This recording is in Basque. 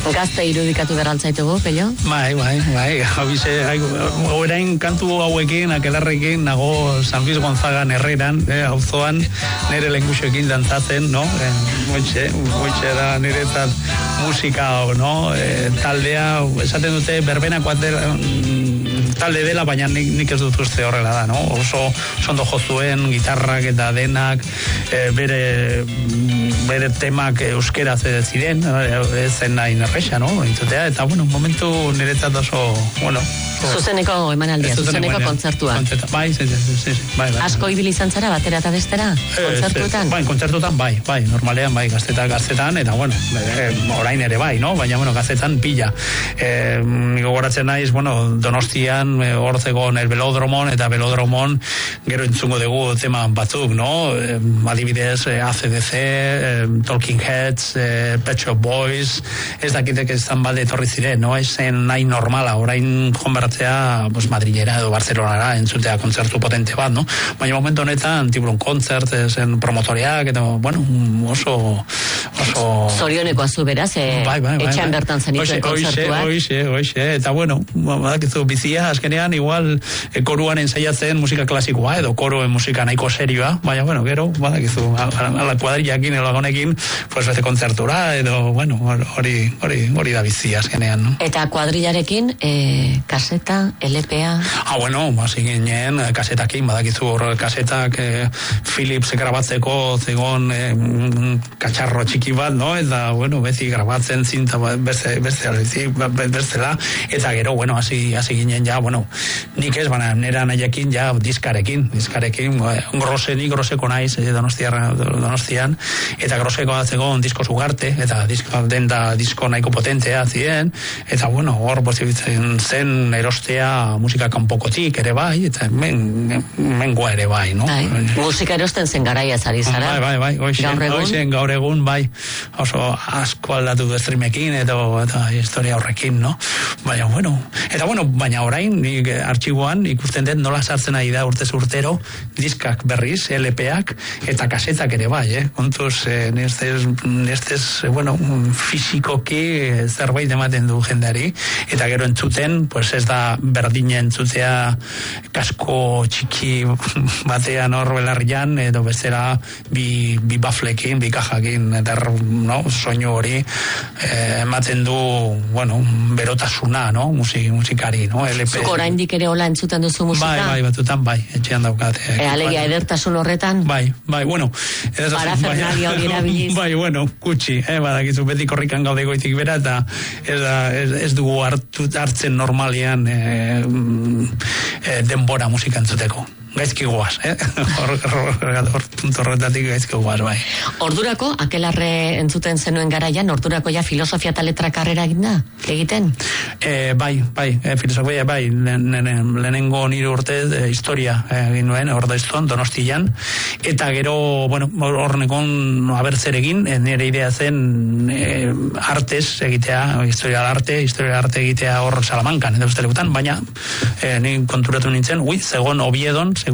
Gazte irudikatu berrantzaitugu, Pello? Bai, orain kantu hauekin, akelarrekin, nago San Luis Gonzaga Herreran, auzoan, nire lenguxoekin dantzatzen, no? Goitxe da niretzat musika, no? Taldea, esaten dute, berbenako talde dela, baina nik ez dut uste horrela da, no? Oso ondo jo zuen, gitarrak eta denak, bere temak euskeraz ziren, ez zen nahi nerrexa, no? Entzutea, eta, bueno, momentu niretzat oso, bueno... Zuzeneko emanaldia, zuzeneko kontzertua. Bai. Asko ibili izan zara, batera eta bestera, kontzertuetan? Bai, kontzertuetan, bai, normalean, bai, gaztetan, eta, bueno, orain ere bai, no? Baina, bueno, gaztetan pila. Niko goratzen naiz, bueno, Donostian, hor zegoen el Velodromon, eta Velodromon, gero entzungo dugu tema batzuk, no? Adibidez, ACDC, Talking Heads, Pet Shop Boys, ez dakitek ez zan balde etorri ziren, no? Ezen nahi normala, orain jonberatzea, pues, Madrilera edo Barcelonara entzutea kontzertu potente bat, no? Baina momentu honetan, Tiburon Kontzert, zen promotoriak, eta, bueno, oso... Zorioneko azu beraz, etxean bertan zenituen kontzertuak. Hoxe, eta, bueno, badakizu bizia, azkenean, igual, koruan ensaiatzen musika klasikoa, edo koroen musika nahiko serioa, baina, bueno, gero, badakizu, ala kuadrillakin, edo lagonekin, pues, bete kontzertura, edo, bueno, hori da bizia, azkenean, no? Eta kuadrillarekin, kaseta, LPA... bueno, hasi ginen kasetakin, badakizu hor kasetak Philips grabatzeko zegon katxarro txiki bat, no? Eta, bueno, bezi grabatzen zinta bestela, eta gero, bueno, hasi ginen ja, bueno, nik ez, baina nera nahiakin ja diskarekin, groseko naiz Donostian, eta groseko zegon disko zugarte, eta disko nahiko potentea ziren, eta, bueno, hor posibitzen zen erostea musika kanpokotik ere bai, eta mengoa ere bai, no? Musika erosten zen garaia zari zara? Bai, gaur egun, bai, oso asko aldatu du streamekin, eta historia horrekin, no? Baina, baina orain, nik artxiboan ikusten dut nola sartzen ari da urtez urtero, diskak berriz, LPak, eta kasetak ere bai, kontuz, nestez, bueno, fizikoki zerbait ematen du jendari, eta gero entzuten, pues ez da berdina entzutea kasko txiki batean hor belarrian, edo bestera bi baflekin, bi kajakin, eta no, soinu hori ematen du, bueno, berotasuna, no, musikari, no, LP. Zuko oraindik ere hola entzuten duzu musika? Bai, batutan, bai, etxean daukat. Alegia edertasun horretan? Bai, bueno. Parafernalia hori erabiliz? Bai, bueno, kutsi, badakizu, beti korrikan gaude goitik bera, eta ez dugu hartzen normalian denbora musika entzuteko. Gaizki guaz, horretatik gaizki guaz, bai. Ordurako, akelarre entzuten zenuen garaian, ordurako ja filosofia eta letra karrera egiten? Bai, filosofia, bai, lehenengo nire urtez historia egin nuen, ordaizton, Donostian, eta gero, bueno, hornekon abertzer egin, nire idea zen artez egitea, historia arte egitea hor Salamankan, edo ustelekutan, baina ni konturatu nintzen, zegoen Oviedon,